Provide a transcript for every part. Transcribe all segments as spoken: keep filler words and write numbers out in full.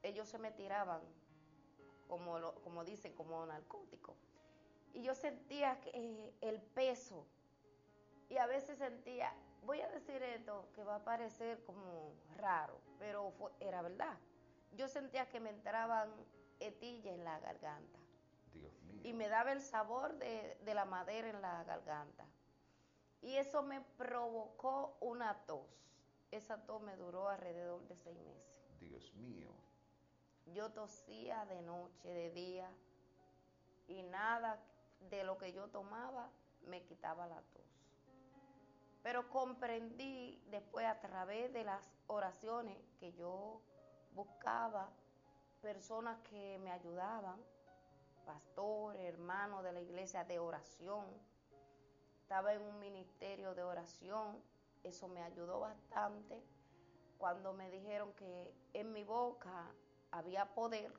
ellos se me tiraban, como, lo, como dicen, como narcóticos. Y yo sentía que, eh, el peso. Y a veces sentía, voy a decir esto que va a parecer como raro, pero fue, era verdad. Yo sentía que me entraban hetillas en la garganta. Dios mío. Y me daba el sabor de, de la madera en la garganta. Y eso me provocó una tos. Esa tos me duró alrededor de seis meses. Dios mío. Yo tosía de noche, de día, y nada de lo que yo tomaba me quitaba la tos. Pero comprendí después a través de las oraciones que yo buscaba, personas que me ayudaban, pastores, hermanos de la iglesia de oración. Estaba en un ministerio de oración, eso me ayudó bastante. Cuando me dijeron que en mi boca había poder,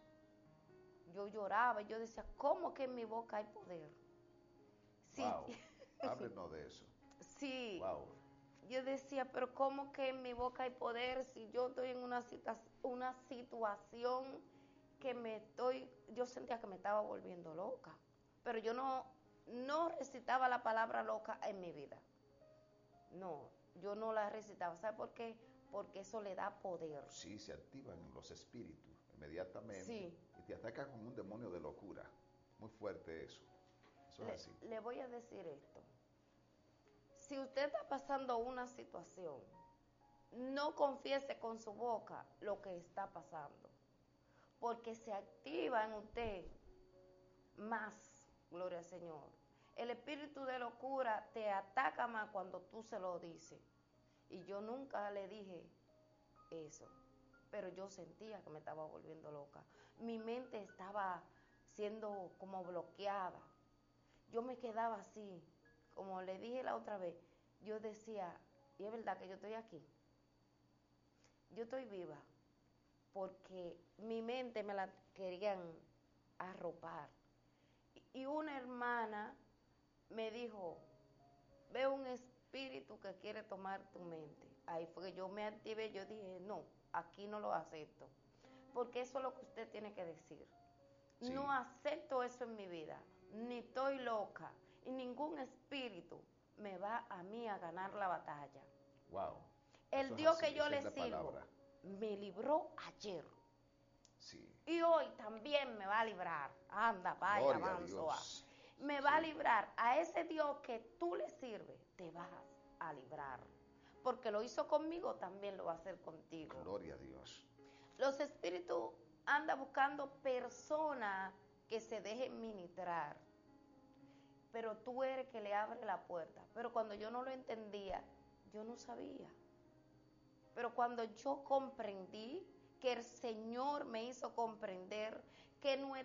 yo lloraba y yo decía, ¿cómo que en mi boca hay poder? Sí. Wow, háblenos de eso. Sí. Wow. Yo decía, pero ¿cómo que en mi boca hay poder si yo estoy en una, situa- una situación que me estoy, yo sentía que me estaba volviendo loca, pero yo no, no recitaba la palabra loca en mi vida. No, yo no la recitaba. ¿Sabe por qué? Porque eso le da poder. Sí, se activan los espíritus inmediatamente. Sí. Y te atacan con un demonio de locura. Muy fuerte eso. Eso Le, es así. le voy a decir esto. Si usted está pasando una situación, no confiese con su boca lo que está pasando, porque se activa en usted más, gloria al Señor. El espíritu de locura te ataca más cuando tú se lo dices. Y yo nunca le dije eso, pero yo sentía que me estaba volviendo loca. Mi mente estaba siendo como bloqueada. Yo me quedaba así, como le dije la otra vez, yo decía, y es verdad que yo estoy aquí, yo estoy viva, porque mi mente me la querían arropar. Y una hermana me dijo, veo un espíritu que quiere tomar tu mente. Ahí fue que yo me activé, yo dije, no, aquí no lo acepto, porque eso es lo que usted tiene que decir. Sí. No acepto eso en mi vida, ni estoy loca, y ningún espíritu me va a mí a ganar la batalla. Wow. El Eso es Dios así, que yo esa le es la sirvo palabra. me libró ayer. Sí. Y hoy también me va a librar. Anda, vaya, Gloria a avanzo. A. Dios. Me va a Sí. librar. A ese Dios que tú le sirves, te vas a librar. Porque lo hizo conmigo, también lo va a hacer contigo. Gloria a Dios. Los espíritus andan buscando personas que se dejen ministrar. Pero tú eres que le abre la puerta. Pero cuando yo no lo entendía, yo no sabía. Pero cuando yo comprendí, que el Señor me hizo comprender que nuestra